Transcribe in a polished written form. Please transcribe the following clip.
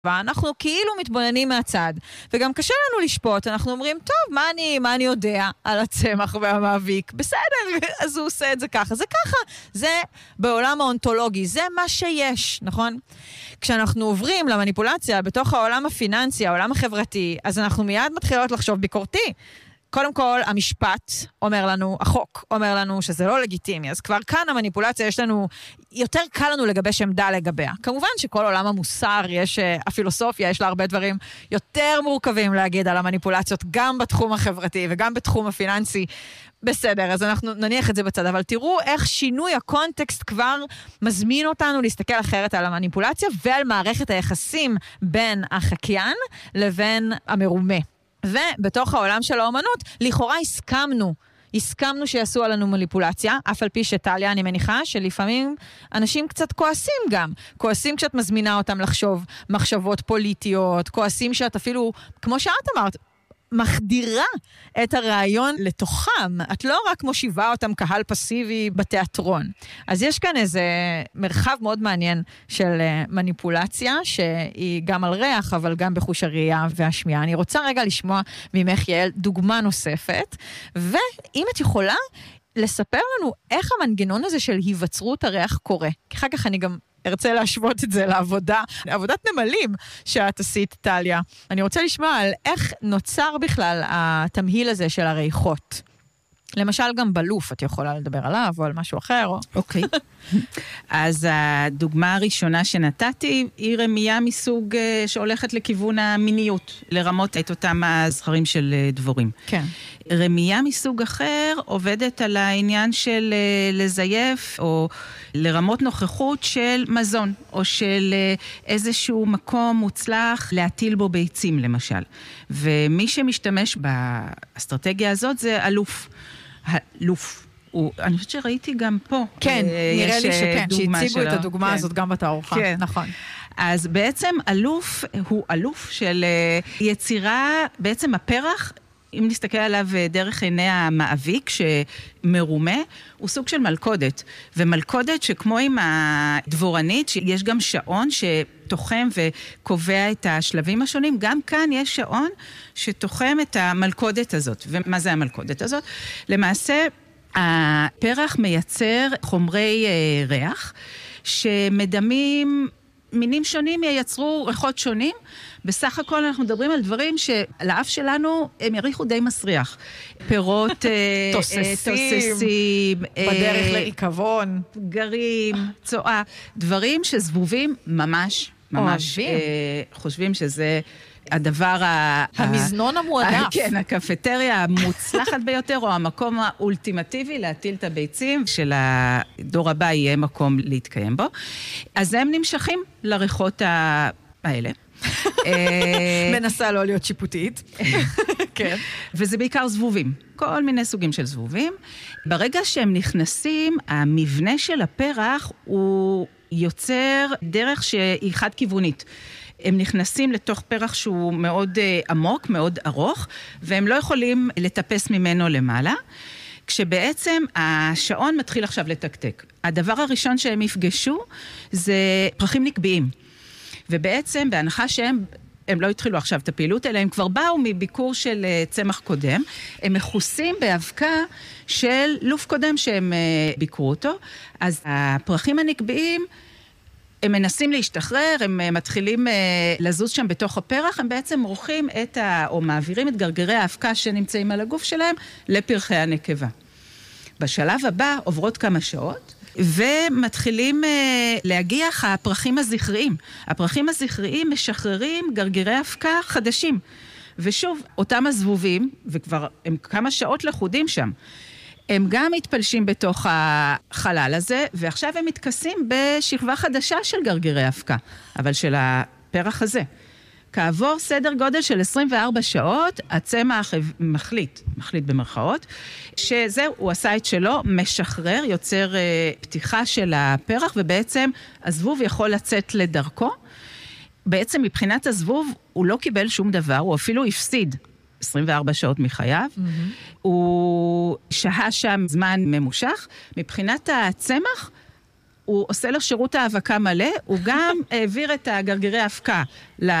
ואנחנו כאילו מתבוננים מהצד, וגם קשה לנו לשפוט, אנחנו אומרים, טוב, מה אני יודע על הצמח והמאביק? בסדר, אז הוא עושה את זה ככה. זה ככה, זה בעולם האונתולוגי, זה מה שיש, נכון? כשאנחנו עוברים למניפולציה בתוך העולם הפיננסי, העולם החברתי, אז אנחנו מיד מתחילות לחשוב ביקורתי. קודם כל, המשפט אומר לנו, החוק אומר לנו שזה לא לגיטימי, אז כבר כאן המניפולציה יש לנו, יותר קל לנו לגבש עמדה לגביה. כמובן שכל עולם המוסר, הפילוסופיה, יש לה הרבה דברים יותר מורכבים להגיד על המניפולציות, גם בתחום החברתי וגם בתחום הפיננסי. בסדר, אז אנחנו נניח את זה בצד, אבל תראו איך שינוי הקונטקסט כבר מזמין אותנו להסתכל אחרת על המניפולציה ועל מערכת היחסים בין החקיין לבין המרומה. ובתוך העולם של האומנות, לכאורה הסכמנו שיעשו עלינו מניפולציה, אף על פי שטליה, אני מניחה שלפעמים אנשים קצת כועסים גם. כועסים כשאת מזמינה אותם לחשוב מחשבות פוליטיות, כועסים שאת אפילו, כמו שאת אמרת, מחדירה את הרעיון לתוכם. את לא רק מושיבה אותם קהל פסיבי בתיאטרון. אז יש כאן איזה מרחב מאוד מעניין של מניפולציה, שהיא גם על ריח, אבל גם בחוש הראייה והשמיעה. אני רוצה רגע לשמוע ממך, יעל, דוגמה נוספת, ואם את יכולה לספר לנו איך המנגנון הזה של היווצרות הריח קורה. כי אחר כך אני גם ארצה להשוות את זה לעבודת נמלים שאת עשית, טליה. אני רוצה לשמוע על איך נוצר בכלל התמהיל הזה של הריחות. למשל גם בלוף, את יכולה לדבר עליו או על משהו אחר. אוקיי. אז הדוגמה הראשונה שנתתי היא רמייה מסוג שהולכת לכיוון המיניות, לרמות את אותם הזכרים של דבורים. כן. רמייה מסוג אחר עובדת על העניין של לזייף או לרמות נוכחות של מזון, או של איזשהו מקום מוצלח להטיל בו ביצים למשל. ומי שמשתמש באסטרטגיה הזאת זה אלוף. הלוף. אני חושבת שראיתי גם פה. כן, נראה לי שכן, שהציגו את הדוגמה הזאת גם בתערוכה. כן. נכון. אז בעצם אלוף הוא אלוף של יצירה, בעצם הפרח, אם נסתכל עליו דרך עיני המאביק שמרומה, הוא סוג של מלכודת. ומלכודת שכמו עם הדבורנית, שיש גם שעון שתוחם וקובע את השלבים השונים, גם כאן יש שעון שתוחם את המלכודת הזאת. ומה זה המלכודת הזאת? למעשה, הפרח מייצר חומרי ריח, שמדמים מינים שונים ייצרו ריחות שונים. בסך הכל אנחנו מדברים על דברים שלאף שלנו הם יריחו די מסריח. פירות, תוססים, בדרך לריקבון, גרים, צועה, דברים שזבובים ממש חושבים שזה הדבר המזנון המועדף. כן, הקפטריה המוצלחת ביותר, או המקום האולטימטיבי להטיל את הביצים של הדור הבא יהיה מקום להתקיים בו. אז הם נמשכים לריחות האלה. מנסה לא להיות שיפוטית. כן. וזה בעיקר זבובים. כל מיני סוגים של זבובים. ברגע שהם נכנסים, המבנה של הפרח הוא יוצר דרך שהיא חד-כיוונית. הם נכנסים לתוך פרח שהוא מאוד עמוק, מאוד ארוך, והם לא יכולים לטפס ממנו למעלה, כשבעצם השעון מתחיל עכשיו לתקתק. הדבר הראשון שהם יפגשו זה פרחים נקביים. ובעצם בהנחה שהם לא התחילו עכשיו את הפעילות, אלא הם כבר באו מביקור של צמח קודם, הם מכוסים באבקה של לוף קודם שהם ביקרו אותו, אז הפרחים הנקביים, הם מנסים להשתחרר, הם מתחילים לזוז שם בתוך הפרח, הם בעצם מורחים או מעבירים את גרגרי האבקה שנמצאים על הגוף שלהם לפרחי הנקבה. בשלב הבא עוברות כמה שעות, ומתחילים להגיח הפרחים הזכריים. הפרחים הזכריים משחררים גרגרי אבקה חדשים. ושוב, אותם הזבובים, וכבר הם כמה שעות לחודים שם, הם גם מתפלשים בתוך החלל הזה, ועכשיו הם מתכסים בשכבה חדשה של גרגרי אבקה, אבל של הפרח הזה. כעבור סדר גודל של 24 שעות, הצמח מחליט במרכאות, שזהו, הוא עשה את שלו, משחרר, יוצר פתיחה של הפרח, ובעצם הזבוב יכול לצאת לדרכו. בעצם מבחינת הזבוב, הוא לא קיבל שום דבר, הוא אפילו הפסיד 24 שעות מחייו. הוא שהה שם זמן ממושך. מבחינת הצמח, הוא עושה לו שירות האבקה מלא, הוא גם העביר את הגרגירי האבקה